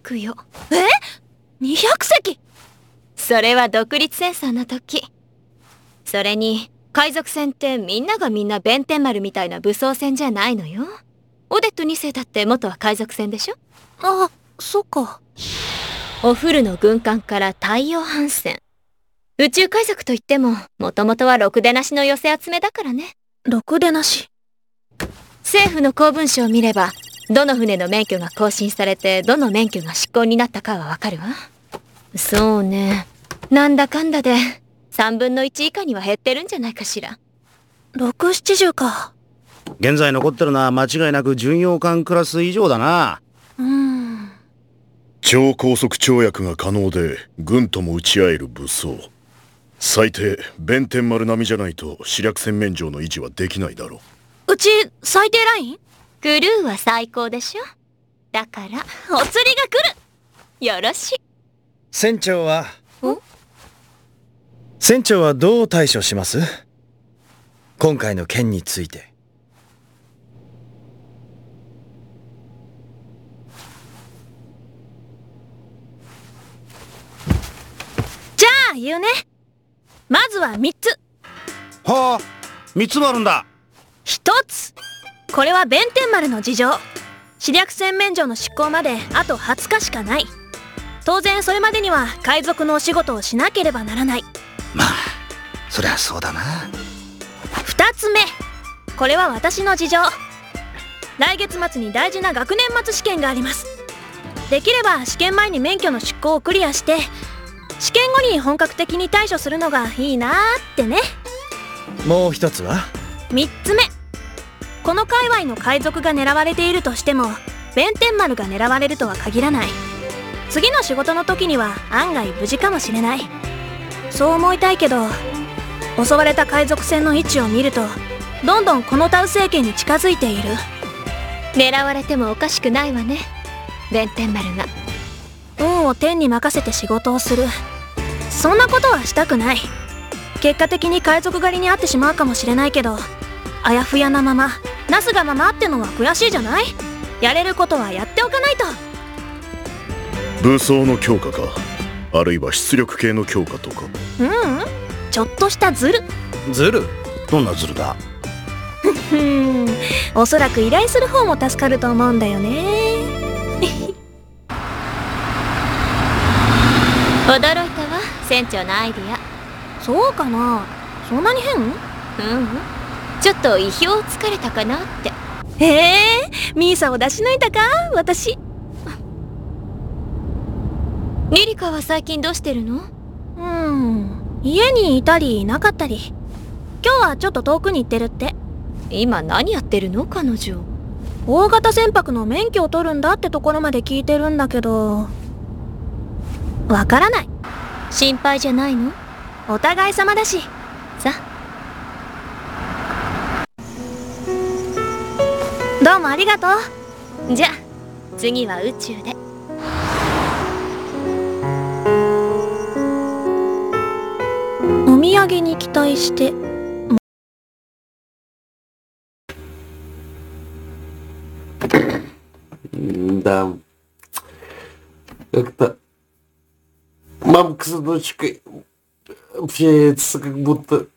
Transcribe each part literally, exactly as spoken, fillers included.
くよ。 え ?にひゃく 隻？ それは独立戦争の時。それに海賊船ってみんながみんな弁天丸みたいな武装船じゃないのよ。オデットに世だって元は海賊船でしょ。 あ、そっか。 お古の軍艦から太陽帆船。宇宙海賊といってももともとはろくでなしの寄せ集めだからね。 ろくでなし。 政府の公文書を見ればどの船の免許が更新されてどの免許が失効になったかはわかるわ。そうね、なんだかんだでさんぶんのいち以下には減ってるんじゃないかしら。 ろく、ななじゅうか。 現在残ってるのは間違いなく巡洋艦クラス以上だな。 うーん。 超高速跳躍が可能で軍とも撃ち合える武装。最低弁天丸並みじゃないと試略船免状の維持はできないだろう。うち最低ライン？ クルーは最高でしょ。だからお釣りが来る。 よろしい。 船長はん船長はどう対処します？今回の件について。 じゃあ言うね。まずはみっつ。 はあ、みっつもあるんだ。 ひとつ、これは弁天丸の事情。試略船免状の執行まであとはつかしかない。当然それまでには海賊のお仕事をしなければならない。 まあそりゃそうだな。 ふたつめ、これは私の事情。来月末に大事な学年末試験があります。できれば試験前に免許の執行をクリアして試験後に本格的に対処するのがいいなーってね。 もう一つは？ みっつめ、この界隈の海賊が狙われているとしても弁天丸が狙われるとは限らない。次の仕事の時には案外無事かもしれない。そう思いたいけど、襲われた海賊船の位置を見るとどんどんこのタウ政権に近づいている。 狙われてもおかしくないわね、弁天丸が。 運を天に任せて仕事をする。そんなことはしたくない。結果的に海賊狩りに遭ってしまうかもしれないけど、あやふやなままなすがままってのは悔しいじゃない。やれることはやっておかないと。 武装の強化か、あるいは出力系の強化とか。 ううん、ちょっとしたズル。 ズル？ どんなズルだ？ ふん、おそらく依頼する方も助かると思うんだよね。 驚いたわ、船長のアイディア。 そうかな、そんなに変？ うん、ちょっと意表をつかれたかなって。 へえ、ミーサを出し抜いたか私。 リリカは最近どうしてるの？ うん、家にいたりいなかったり。今日はちょっと遠くに行ってるって。 今何やってるの彼女？ 大型船舶の免許を取るんだってところまで聞いてるんだけど、わからない。 心配じゃないの？ お互い様だし。 さ。 どうもありがとう。 じゃあ次は宇宙で。 お土産に期待して。 Да. Как-то мамка с дочкой общается, как будто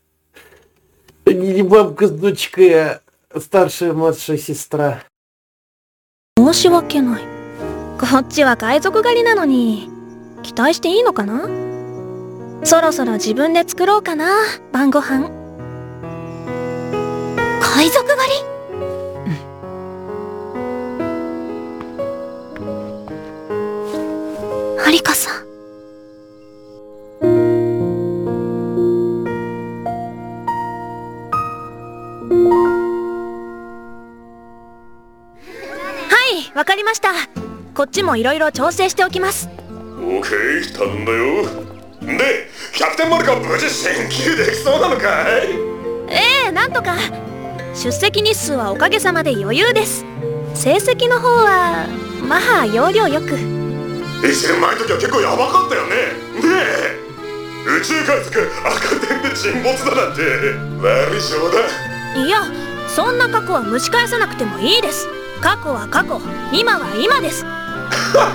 не мамка с дочкой, а старшая младшая сестра. 申し訳ない。こっちは海賊狩りなのに期待していいのかな。そろそろ自分で作ろうかな、晩ご飯。海賊狩り？ハリカさん。はい、わかりました。こっちもいろいろ調整しておきます。 オーケー、頼んだよ。で、キャプテンマルカ無事進級できそうなのかい？ ええ、なんとか。出席日数はおかげさまで余裕です。成績の方はまあ要領よく。 いちねんまえの時は結構ヤバかったよね。ねえ、宇宙海賊赤点で沈没だなんて悪い冗談。 いや、そんな過去は蒸し返さなくてもいいです。過去は過去、今は今です。